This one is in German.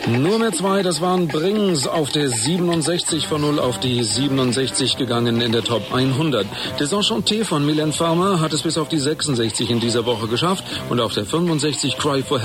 Nur mehr 2, das waren Brings auf der 67 von 0 auf die 67 gegangen in der Top 100. Desenchanté von Mylène Farmer hat es bis auf die 66 in dieser Woche geschafft und auf der 65 Cry for